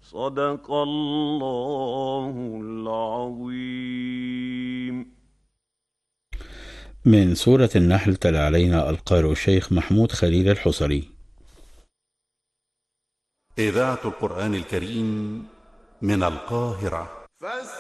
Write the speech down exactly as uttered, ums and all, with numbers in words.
صدق الله العظيم. من سورة النحل تلا علينا القارئ الشيخ محمود خليل الحصري. إذاعة القرآن الكريم من القاهرة.